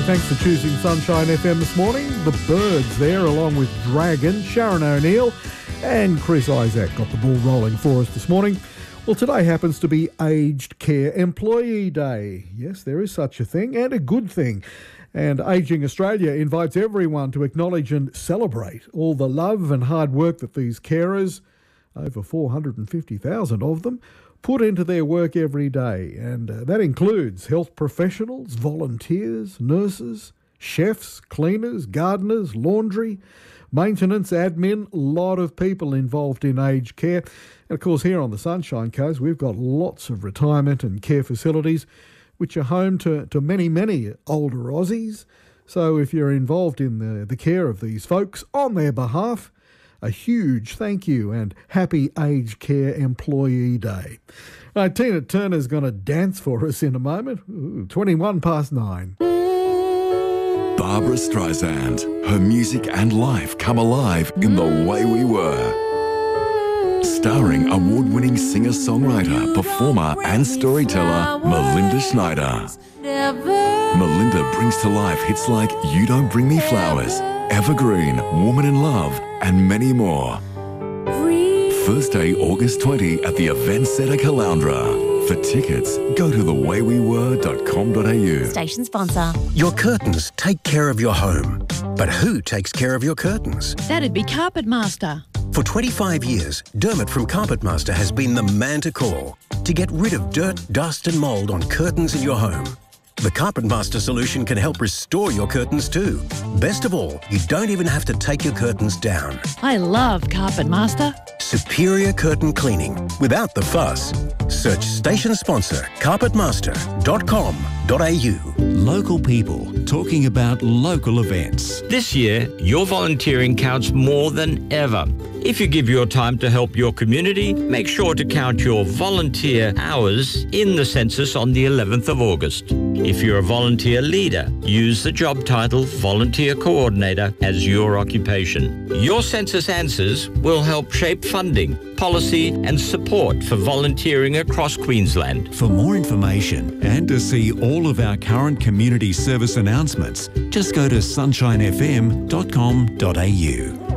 Thanks for choosing Sunshine FM this morning. The Birds there, along with Dragon, Sharon O'Neill and Chris Isaac got the ball rolling for us this morning. Well, today happens to be Aged Care Employee Day. Yes, there is such a thing, and a good thing. And Ageing Australia invites everyone to acknowledge and celebrate all the love and hard work that these carers, over 450,000 of them, put into their work every day. And that includes health professionals, volunteers, nurses, chefs, cleaners, gardeners, laundry, maintenance, admin, a lot of people involved in aged care. And of course, here on the Sunshine Coast, we've got lots of retirement and care facilities which are home to many, many older Aussies. So if you're involved in the care of these folks on their behalf, a huge thank you and happy Aged Care Employee Day. Tina Turner's going to dance for us in a moment. 9:21. Barbra Streisand. Her music and life come alive in The Way We Were. Starring award-winning singer-songwriter, performer and storyteller Melinda Schneider. Melinda brings to life hits like You Don't Bring Me Flowers, Evergreen, Woman in Love and many more. Thursday, August 20 at the Event Centre Caloundra. For tickets, go to thewaywewere.com.au. Station sponsor. Your curtains take care of your home. But who takes care of your curtains? That'd be Carpet Master. For 25 years, Dermot from Carpet Master has been the man to call to get rid of dirt, dust and mould on curtains in your home. The Carpet Master solution can help restore your curtains too. Best of all, you don't even have to take your curtains down. I love Carpet Master. Superior curtain cleaning without the fuss. Search station sponsor carpetmaster.com.au. Local people talking about local events. This year, your volunteering counts more than ever. If you give your time to help your community, make sure to count your volunteer hours in the census on the 11th of August. If you're a volunteer leader, use the job title Volunteer Coordinator as your occupation. Your census answers will help shape funding, policy and support for volunteering across Queensland. For more information and to see all of our current community service announcements, just go to sunshinefm.com.au.